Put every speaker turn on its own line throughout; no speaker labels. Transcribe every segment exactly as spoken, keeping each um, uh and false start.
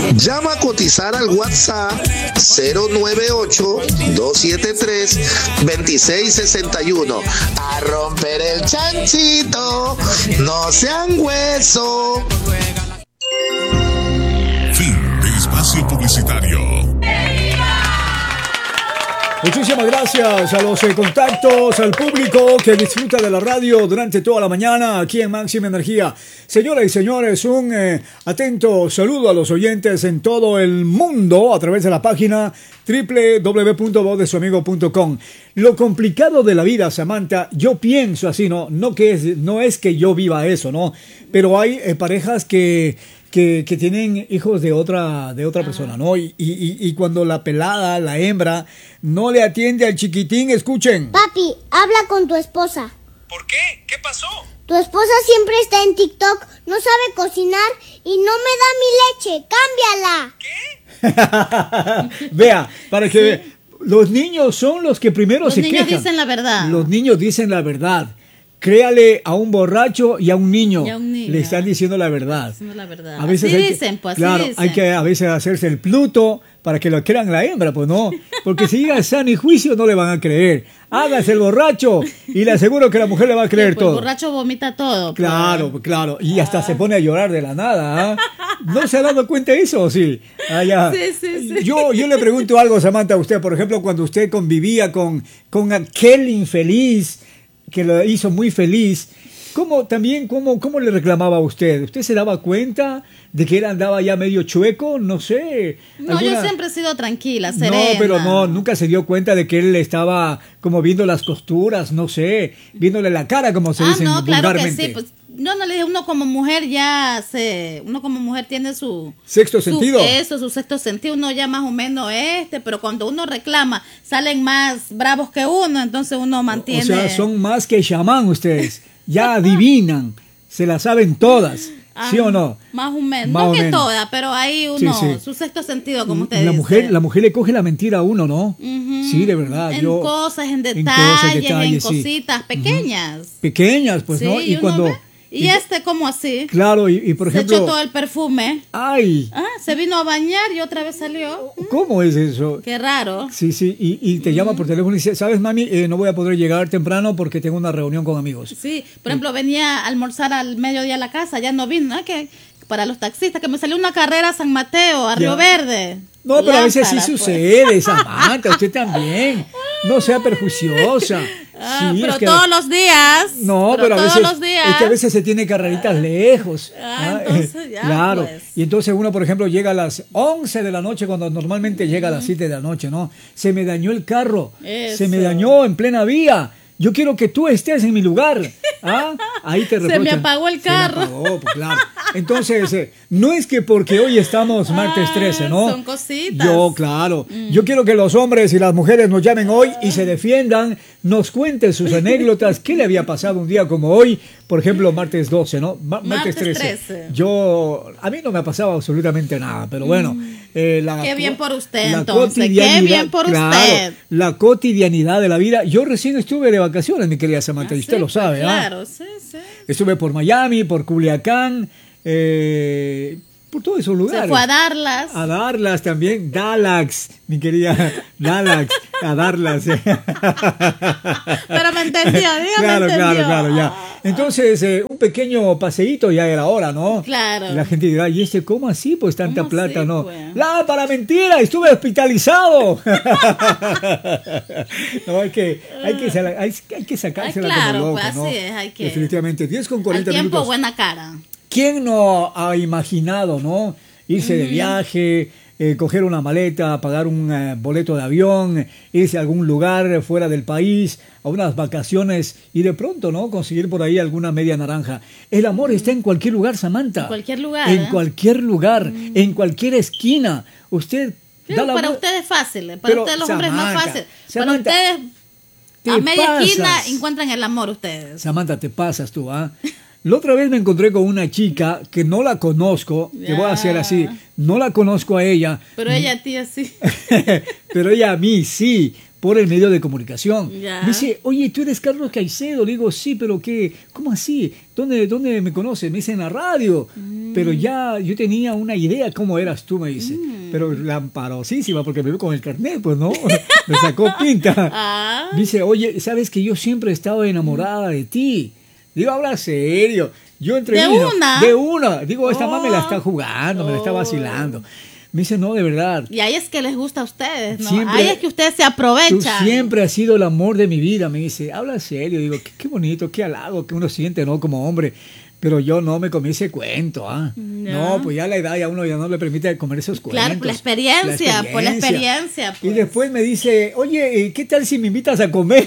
Llama a cotizar al WhatsApp cero nueve ocho, dos siete tres, dos seis seis uno. A romper el chanchito, no sean hueso.
Fin de espacio publicitario.
Muchísimas gracias a los eh, contactos, al público que disfruta de la radio durante toda la mañana aquí en Máxima Energía. Señoras y señores, un eh, atento saludo a los oyentes en todo el mundo a través de la página doble u doble u doble u punto voz de su amigo punto com. Lo complicado de la vida, Samantha, yo pienso así, no, no que es, no es que yo viva eso, no, pero hay eh, parejas que Que, que tienen hijos de otra de otra persona, ¿no? Y, y, y cuando la pelada, la hembra, no le atiende al chiquitín, escuchen.
Papi, habla con tu esposa.
¿Por qué? ¿Qué pasó?
Tu esposa siempre está en TikTok, no sabe cocinar y no me da mi leche. ¡Cámbiala!
¿Qué?
Vea, para que sí. Los niños son los que primero
los
se quejan.
Los niños dicen la verdad.
Los niños dicen la verdad. Créale a un borracho y a un niño.
Y a un niño.
Le están diciendo la verdad.
Diciendo la verdad.
A veces
así
hay
dicen,
que,
pues así
claro,
dicen.
hay que a veces hacerse el Pluto para que lo crean la hembra, pues no. Porque si llega sano y juicio no le van a creer. Hágase el borracho y le aseguro que la mujer le va a creer
sí, pues
todo.
El borracho vomita todo. Pues.
Claro, claro. Y hasta ah. se pone a llorar de la nada. ¿eh? ¿No se ha dado cuenta de eso? Sí. Ah, ya.
Sí, sí, sí.
Yo, yo le pregunto algo, Samantha, a usted. Por ejemplo, cuando usted convivía con, con aquel infeliz que lo hizo muy feliz, ¿cómo también, cómo, cómo le reclamaba a usted? ¿Usted se daba cuenta de que él andaba ya medio chueco? No sé.
No,
alguna...
yo siempre he sido tranquila, serena.
No, pero no, nunca se dio cuenta de que él estaba como viendo las costuras, no sé, viéndole la cara, como se
ah,
dice
no,
vulgarmente.
claro que sí, pues no, no le dije, uno como mujer ya se, uno como mujer tiene su
sexto
su,
sentido.
Eso, su sexto sentido, uno ya más o menos este, pero cuando uno reclama, salen más bravos que uno, entonces uno mantiene.
O sea, son más que chamán ustedes, ya adivinan, se la saben todas.
Ah,
¿Sí o no?
Más o menos,
más
no
o
que
menos.
todas, pero hay uno,
sí, sí.
su sexto sentido, como usted
la
dice.
Mujer, la mujer le coge la mentira a uno, ¿no?
Uh-huh.
Sí, de verdad.
En
yo,
cosas, en detalles,
en, cosas,
en,
detalles,
en cositas
sí.
pequeñas.
Uh-huh. Pequeñas, pues,
sí,
¿no? Y,
y
cuando...
ve, Y, y este, ¿cómo así?
Claro, y, y por ejemplo...
Se echó todo el perfume.
¡Ay!
Ah, se vino a bañar y otra vez salió.
¿Cómo es eso?
Qué raro.
Sí, sí, y, y te mm. llama por teléfono y dice, ¿sabes, mami? Eh, no voy a poder llegar temprano porque tengo una reunión con amigos.
Sí, por ejemplo, venía a almorzar al mediodía a la casa, ya no vino, ¿no? Que para los taxistas, que me salió una carrera a San Mateo, a Río ya. Verde.
No, pero Lámpara, a veces sí
pues.
sucede, Samantha, usted también. No sea perjuiciosa.
Ah,
sí,
pero
es que
todos los días.
No,
pero,
pero a
todos
veces,
los días.
es que a veces se tiene carreritas lejos.
Ah, entonces ya,
claro.
Pues.
Y entonces uno, por ejemplo, llega a las once de la noche cuando normalmente llega a las siete de la noche, ¿no? Se me dañó el carro.
Eso.
Se me dañó en plena vía. Yo quiero que tú estés en mi lugar. ¿Ah? Ahí te reprochan.
Se me apagó el carro.
Se me apagó, pues, claro. Entonces, eh, no es que porque hoy estamos martes trece, ¿no?
Son cositas.
Yo, claro. Mm. Yo quiero que los hombres y las mujeres nos llamen hoy y se defiendan, nos cuenten sus anécdotas. ¿Qué le había pasado un día como hoy? Por ejemplo, martes doce, ¿no? Ma- martes, martes trece. trece. Yo, a mí no me ha pasado absolutamente nada, pero bueno.
Mm.
Eh, la,
Qué bien por usted,
la
entonces. Qué bien por
claro,
usted.
La cotidianidad de la vida. Yo recién estuve de vacaciones, mi querida Samantha,
ah,
y usted
sí,
lo sabe,
pues,
¿ah?
Claro, sí, sí.
Estuve por Miami, por Culiacán, eh, por todos esos lugares.
Se fue a Darlas.
A Darlas también, Dalax, mi querida Dalax, a Darlas.
Pero me entendió, dígame.
Claro,
entendió.
claro, claro, ya. Entonces, eh, un pequeño paseíto ya era hora, ¿no?
Claro.
Y la gente dirá, ¿y este cómo así? Pues tanta plata,
así,
¿no?
Pues?
¡La, para mentira! ¡Estuve hospitalizado! No, hay que, hay que, hay, hay que sacársela
Ay, claro,
como loco,
pues,
¿no?
así es, hay que...
Definitivamente, diez con cuarenta
Al tiempo,
minutos.
buena cara.
¿Quién no ha imaginado, no? Irse uh-huh. de viaje, eh, coger una maleta, pagar un uh, boleto de avión, irse a algún lugar fuera del país, a unas vacaciones y de pronto, ¿no? Conseguir por ahí alguna media naranja. El amor uh-huh. está en cualquier lugar, Samantha.
En cualquier lugar.
En
¿eh?
cualquier lugar, uh-huh. en cualquier esquina. Usted...
Pero
da
para
la...
ustedes es fácil, para
Pero,
ustedes los
Samantha,
hombres es más fácil.
Samantha,
para ustedes, a media
pasas.
esquina encuentran el amor ustedes.
Samantha, te pasas tú, ¿ah? La otra vez me encontré con una chica que no la conozco, que voy a hacer así, no la conozco a ella.
Pero ella a ti así.
Pero ella a mí sí, por el medio de comunicación.
Ya.
Me dice, oye, ¿tú eres Carlos Caicedo? Le digo, sí, pero ¿qué? ¿Cómo así? ¿Dónde, dónde me conoces? Me dice, en la radio. Mm. Pero ya yo tenía una idea cómo eras tú, me dice. Mm. Pero lamparosísima, porque me veo con el carnet, pues, ¿no? Me sacó pinta.
Ah.
Me dice, oye, ¿sabes que yo siempre he estado enamorada de ti? Digo, habla serio. Yo entre
¿De
mí,
una?
De una. Digo, esta
Oh.
mamá me la está jugando, me la está vacilando. Me dice, no, de verdad.
Y ahí es que les gusta a ustedes, ¿no?
Siempre,
ahí es que ustedes se
Tú
aprovechan.
siempre has sido el amor de mi vida. Me dice, habla serio. Digo, qué, qué bonito, qué halago que uno siente, ¿no? Como hombre. Pero yo no me comí ese cuento, ¿ah?
Ya.
No, pues ya la edad ya uno ya no le permite comer esos cuentos.
Claro, la experiencia, por la experiencia. Pues.
Y después me dice, oye, ¿qué tal si me invitas a comer?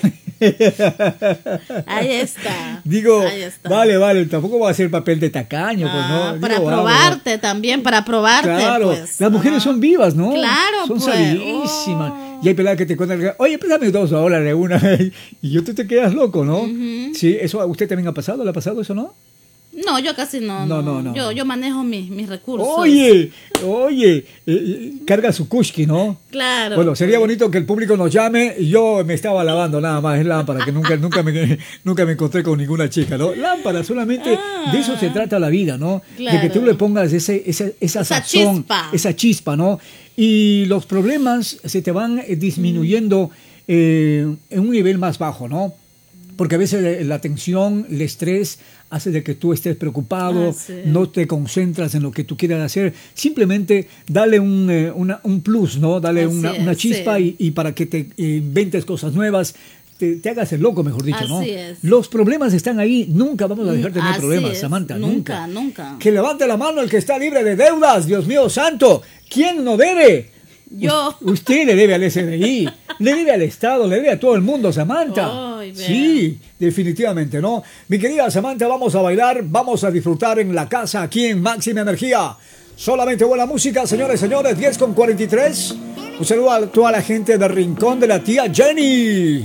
Ahí está.
Digo,
Ahí está.
vale, vale, tampoco voy a hacer papel de tacaño, pues
Ah,
no.
para
Digo,
probarte
vamos,
también, para probarte,
claro,
pues.
las mujeres
Ah.
son vivas, ¿no?
Claro,
son
pues.
sabirísimas.
Oh.
Y hay peladas que te cuentan, oye, préstame dos dólares de una. Y yo tú te quedas loco, ¿no?
Uh-huh.
Sí, eso a usted también ha pasado, ¿le ha pasado eso, no?
No, yo casi no.
No,
No,
no, no.
Yo, yo manejo mis, mis recursos.
Oye, oye, eh, eh, carga su kushki, ¿no?
Claro.
Bueno, sería
pues.
bonito que el público nos llame y yo me estaba lavando nada más, es lámpara, que nunca, nunca, me, nunca me encontré con ninguna chica, ¿no? Lámpara, solamente
Ah.
de eso se trata la vida, ¿no?
Claro.
De que tú le pongas ese, esa, esa,
Esa
sazón,
chispa.
esa chispa, ¿no? Y los problemas se te van eh, disminuyendo eh, en un nivel más bajo, ¿no? Porque a veces la tensión, el estrés hace de que tú estés preocupado,
Ah, sí.
no te concentras en lo que tú quieras hacer. Simplemente dale un, eh, una, un plus, ¿no? Dale
Así
una,
es,
una chispa
sí.
y, y para que te eh, inventes cosas nuevas, te, te hagas el loco, mejor dicho, ¿no?
Así es.
Los problemas están ahí, nunca vamos a dejar de tener
Así
problemas,
es.
Samantha,
Nunca,
nunca.
nunca.
Que levante la mano el que está libre de deudas, Dios mío santo. ¿Quién no debe?
Yo.
U- usted le debe al S D I, le debe al Estado, le debe a todo el mundo, Samantha.
Ay, vea.
Sí, definitivamente, ¿no? Mi querida Samantha, vamos a bailar, vamos a disfrutar en la casa aquí en Máxima Energía. Solamente buena música, señores, señores, diez con cuarenta y tres. Un saludo a toda la gente del rincón de la tía Jenny.